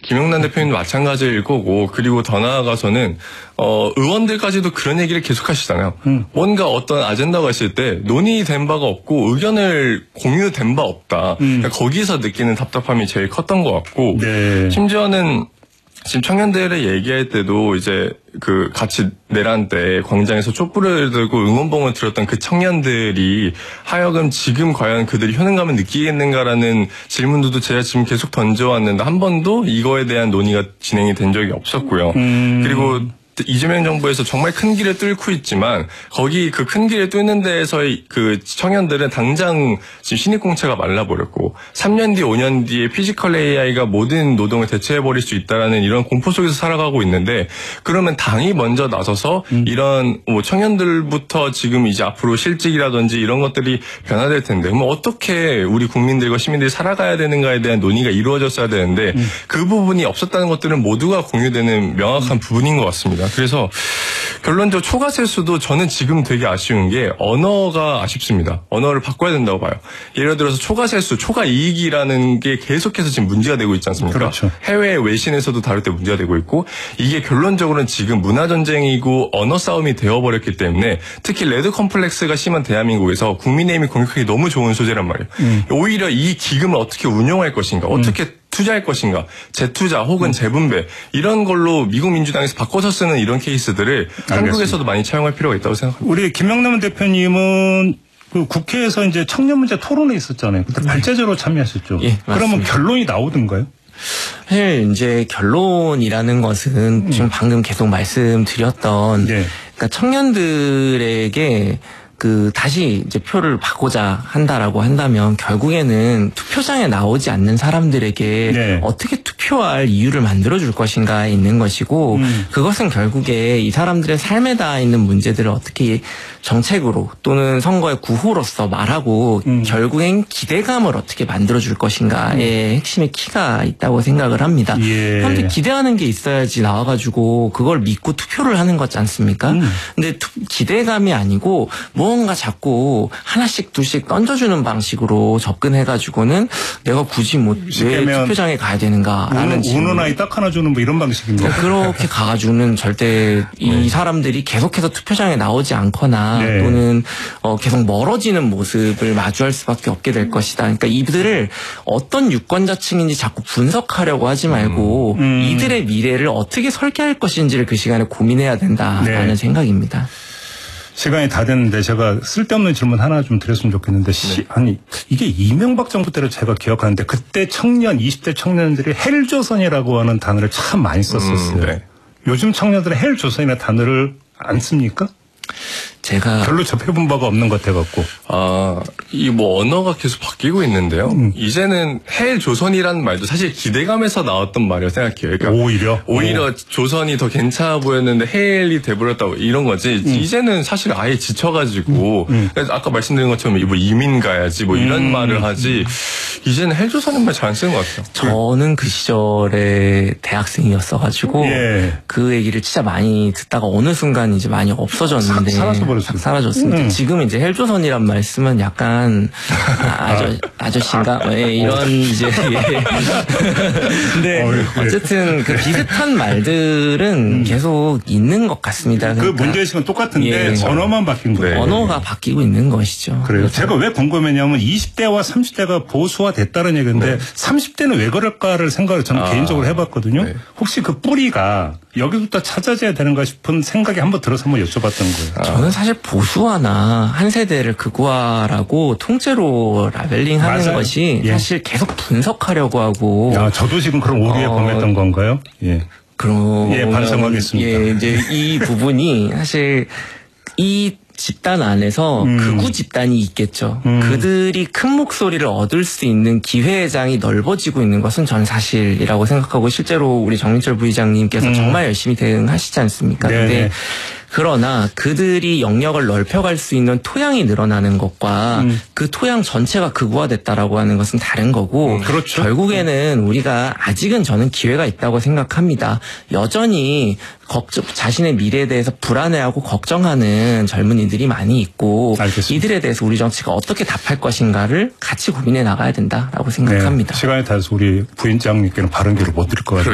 김영란 대표님도 마찬가지일 거고, 그리고 더 나아가서는 의원들까지도 그런 얘기를 계속 하시잖아요. 뭔가 어떤 아젠다가 있을 때 논의된 바가 없고 의견을 공유된 바 없다. 그러니까 거기서 느끼는 답답함이 제일 컸던 것 같고, 네. 심지어는 지금 청년들의 얘기할 때도 이제 그 같이 내란 때 광장에서 촛불을 들고 응원봉을 들었던 그 청년들이 하여금 지금 과연 그들이 효능감을 느끼겠는가라는 질문들도 제가 지금 계속 던져왔는데 한 번도 이거에 대한 논의가 진행이 된 적이 없었고요. 그리고 이재명 정부에서 정말 큰 길을 뚫고 있지만 거기 그 큰 길을 뚫는 데에서의 그 청년들은 당장 지금 신입공채가 말라버렸고 3년 뒤 5년 뒤에 피지컬 AI가 모든 노동을 대체해버릴 수 있다라는 이런 공포 속에서 살아가고 있는데, 그러면 당이 먼저 나서서 이런 뭐 청년들부터 지금 이제 앞으로 실직이라든지 이런 것들이 변화될 텐데, 그럼 어떻게 우리 국민들과 시민들이 살아가야 되는가에 대한 논의가 이루어졌어야 되는데 그 부분이 없었다는 것들은 모두가 공유되는 명확한 부분인 것 같습니다. 그래서 결론적으로 초과 세수도 저는 지금 되게 아쉬운 게 언어가 아쉽습니다. 언어를 바꿔야 된다고 봐요. 예를 들어서 초과 세수, 초과 이익이라는 게 계속해서 지금 문제가 되고 있지 않습니까? 그렇죠. 해외 외신에서도 다룰 때 문제가 되고 있고, 이게 결론적으로는 지금 문화 전쟁이고 언어 싸움이 되어버렸기 때문에 특히 레드 컴플렉스가 심한 대한민국에서 국민의힘이 공격하기 너무 좋은 소재란 말이에요. 오히려 이 기금을 어떻게 운용할 것인가, 어떻게 투자할 것인가, 재투자 혹은 재분배, 이런 걸로 미국 민주당에서 바꿔서 쓰는 이런 케이스들을 한국에서도 많이 차용할 필요가 있다고 생각합니다. 우리 김영남 대표님은 그 국회에서 이제 청년 문제 토론회 있었잖아요. 그때 발제자로 참여하셨죠. 예, 그러면 결론이 나오던가요? 사실 이제 결론이라는 것은 지금 방금 계속 말씀드렸던, 네. 그러니까 청년들에게 다시 이제 표를 받고자 한다라고 한다면 결국에는 투표장에 나오지 않는 사람들에게 네. 어떻게 투표할 이유를 만들어줄 것인가에 있는 것이고, 그것은 결국에 이 사람들의 삶에 닿아 있는 문제들을 어떻게 정책으로 또는 선거의 구호로서 말하고 결국엔 기대감을 어떻게 만들어줄 것인가에 핵심의 키가 있다고 생각을 합니다. 예. 사람들이 기대하는 게 있어야지 나와가지고 그걸 믿고 투표를 하는 거지 않습니까? 근데 기대감이 아니고 무언가 자꾸 하나씩 둘씩 던져주는 방식으로 접근해가지고는 내가 굳이 뭐 왜 투표장에 가야 되는가라는 우는 아이 딱 하나 주는 뭐 이런 방식입니다. 그렇게 가가지고는 절대 이 사람들이 계속해서 투표장에 나오지 않거나 네. 또는 계속 멀어지는 모습을 마주할 수밖에 없게 될 것이다. 그러니까 이들을 어떤 유권자층인지 자꾸 분석하려고 하지 말고 이들의 미래를 어떻게 설계할 것인지를 그 시간에 고민해야 된다라는 네. 생각입니다. 시간이 다 됐는데 제가 쓸데없는 질문 하나 좀 드렸으면 좋겠는데 아니 이게 이명박 정부 때를 제가 기억하는데 그때 20대 청년들이 헬조선이라고 하는 단어를 참 많이 썼었어요. 네. 요즘 청년들은 헬조선이라는 단어를 안 씁니까? 제가 별로 접해본 바가 없는 것 같아갖고. 이 뭐 언어가 계속 바뀌고 있는데요. 이제는 헬 조선이라는 말도 사실 기대감에서 나왔던 말이라고 생각해요. 그러니까 오히려 조선이 더 괜찮아 보였는데 헬이 돼버렸다고 이런 거지. 이제는 사실 아예 지쳐가지고 그래서 아까 말씀드린 것처럼 뭐 이민 가야지 뭐 이런 말을 하지. 이제는 헬 조선은 말 잘 안 쓰는 것 같아요. 저는 그 시절에 대학생이었어가지고 그 얘기를 진짜 많이 듣다가 어느 순간 이제 많이 없어졌는데 사라졌습니다. 지금 이제 헬조선이란 말씀은 약간 아저씨인가 이런 이제 근데 어쨌든 그 비슷한 말들은 계속 있는 것 같습니다. 그러니까 그 문제의식은 똑같은데 언어만 바뀐 거예요. 언어가 바뀌고 있는 것이죠. 그래요. 제가 왜 궁금했냐면 20대와 30대가 보수화됐다는 얘기인데 30대는 왜 그럴까를 생각을 저는 개인적으로 해봤거든요. 네. 혹시 그 뿌리가 여기부터 찾아져야 되는가 싶은 생각이 한번 들어서 한번 여쭤봤던 거예요. 저는 사실 보수화나 한 세대를 극우화라고 통째로 라벨링하는 것이 사실 계속 분석하려고 하고. 저도 지금 그런 오류에 범했던 건가요? 반성하겠습니다. 이제 이 부분이 사실 이 집단 안에서 극우 집단이 있겠죠. 그들이 큰 목소리를 얻을 수 있는 기회장이 넓어지고 있는 것은 전 사실이라고 생각하고 실제로 우리 정민철 부의장님께서 정말 열심히 대응하시지 않습니까? 근데 그러나 그들이 영역을 넓혀갈 수 있는 토양이 늘어나는 것과 그 토양 전체가 극우화됐다라고 하는 것은 다른 거고 그렇죠. 결국에는 우리가 아직은 저는 기회가 있다고 생각합니다. 여전히 자신의 미래에 대해서 불안해하고 걱정하는 젊은이들이 많이 있고 알겠습니다. 이들에 대해서 우리 정치가 어떻게 답할 것인가를 같이 고민해 나가야 된다라고 생각합니다. 시간이 닿아서 우리 부인장님께는 바른 기회를 못 드릴 것 같아요.